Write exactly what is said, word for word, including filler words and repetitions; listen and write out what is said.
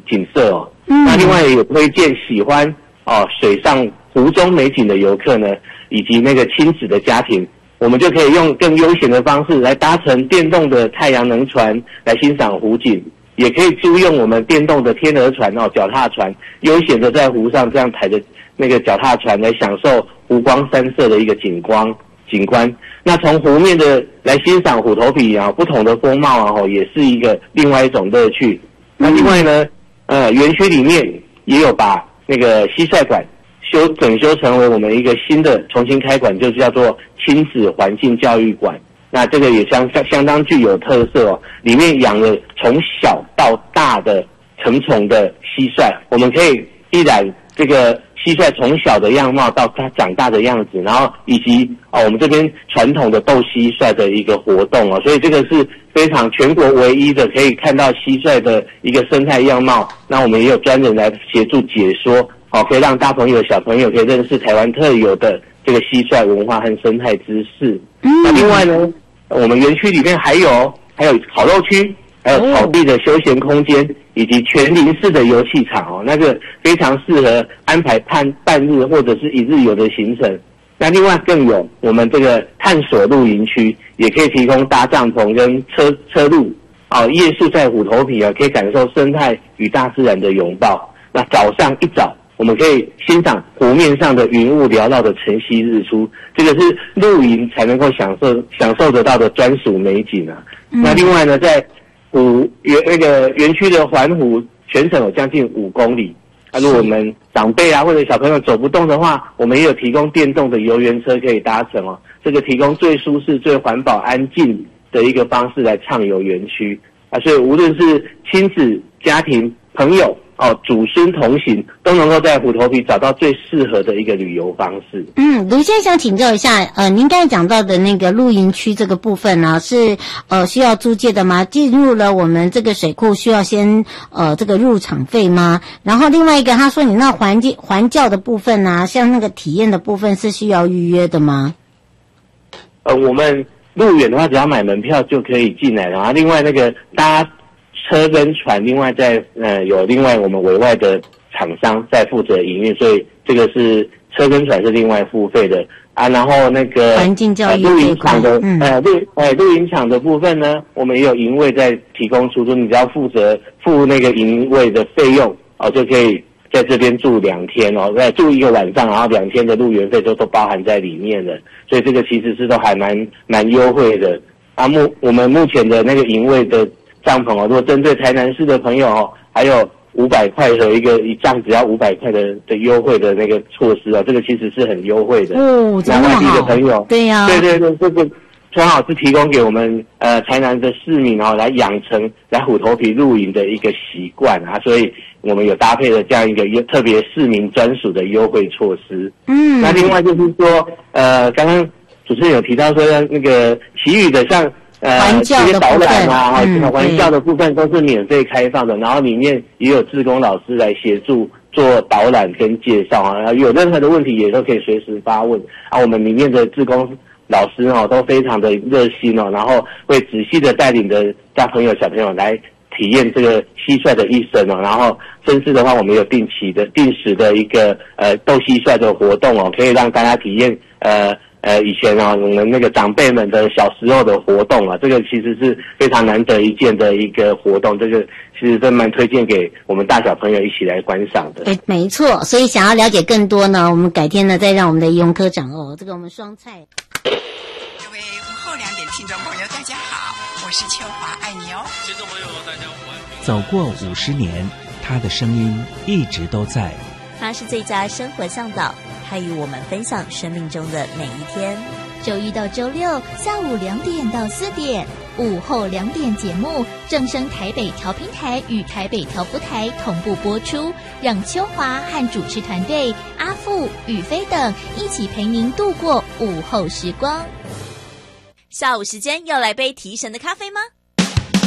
景色哦。嗯、那另外也推荐喜欢哦水上湖中美景的游客呢，以及那个亲子的家庭，我们就可以用更悠闲的方式来搭乘电动的太阳能船来欣赏湖景，也可以租用我们电动的天鹅船哦脚踏船，悠闲的在湖上这样抬着那个脚踏船来享受湖光山色的一个景光景观。那从湖面的来欣赏虎头埤啊不同的风貌啊，也是一个另外一种乐趣。那另外呢，呃，园区里面也有把那个蟋蟀馆修整修成为我们一个新的重新开馆，就是叫做亲子环境教育馆。那这个也相相当具有特色哦，里面养了从小到大的成虫的蟋蟀，我们可以一览这个蟋蟀从小的样貌到它长大的样子，然后以及哦我们这边传统的斗蟋蟀的一个活动哦，所以这个是非常全国唯一的可以看到蟋蟀的一个生态样貌。那我们也有专人来协助解说，哦，可以让大朋友小朋友可以认识台湾特有的这个蟋蟀文化和生态知识。嗯、那另外呢，我们园区里面还有还有烤肉区，还有草地的休闲空间，以及全临式的游戏场哦，那个非常适合安排半半日或者是一日游的行程。那另外更有我们这个探索露营区，也可以提供搭帐篷跟车车路哦，夜宿在虎头埤啊，可以感受生态与大自然的拥抱。那早上一早，我们可以欣赏湖面上的云雾缭绕的晨曦日出，这个是露营才能够享受享受得到的专属美景啊。嗯、那另外呢，在湖园那个园区的环湖全程有将近五公里。那、啊、如果我们长辈啊或者小朋友走不动的话，我们也有提供电动的游园车可以搭乘哦。这个提供最舒适、最环保、安静的一个方式来畅游园区啊。所以无论是亲子、家庭、朋友哦，祖孙同行，都能够在虎头埤找到最适合的一个旅游方式。 嗯，卢先生想请教一下，呃，您刚才讲到的那个露营区这个部分呢，是呃需要租借的吗？进入了我们这个水库需要先呃这个入场费吗？然后另外一个，他说你那环境环教的部分啊，像那个体验的部分是需要预约的吗？ 呃，我们入园的话，只要买门票就可以进来，然后另外那个大家。车跟船，另外在呃有另外我们委外的厂商在负责营运，所以这个是车跟船是另外付费的啊。然后那个环境教育露营场的呃露呃露营场的部分呢，我们也有营位在提供出租，你只要负责付那个营位的费用哦，就可以在这边住两天哦，再住一个晚上，然后两天的入园费就都包含在里面了，所以这个其实是都还蛮蛮优惠的啊。目我们目前的那个营位的帐篷哦，如果针对台南市的朋友哦，还有五百块的一个一帐只要五百块的的优惠的那个措施哦，这个其实是很优惠的。 哦，真的好。 外地的朋友， 对呀、啊， 对对对，这个正好是提供给我们呃台南的市民哦，来养成来虎头埤露营的一个习惯啊，所以我们有搭配了这样一个特别市民专属的优惠措施。嗯，那另外就是说，呃，刚刚主持人有提到说那个其余的像。呃，这些导览啊，哈、嗯，环教的部分都是免费开放的，然后里面也有志工老师来协助做导览跟介绍啊，有任何的问题也都可以随时发问啊。我们里面的志工老师哦都非常的热心哦，然后会仔细的带领的大朋友小朋友来体验这个蟋蟀的一生哦，然后甚至的话，我们有定期的、定时的一个呃斗蟋蟀的活动哦，可以让大家体验呃。呃，以前啊，我们那个长辈们的小时候的活动啊，这个其实是非常难得一见的一个活动，这个其实真蛮推荐给我们大小朋友一起来观赏的。 对，没错。所以想要了解更多呢，我们改天呢再让我们的宜容科长哦，这个我们双菜。 各位午后两点听众朋友，大家好，我是秋华，爱你哦。听众朋友，大家午安。 走过五十年，他的声音一直都在。 他是最佳生活向导，他与我们分享生命中的每一天。 周一到周六下午两点到四点，午后两点节目正声台北调频台与台北调布台同步播出，让秋华和主持团队阿富、宇飞等一起陪您度过午后时光。 下午时间要来杯提神的咖啡吗？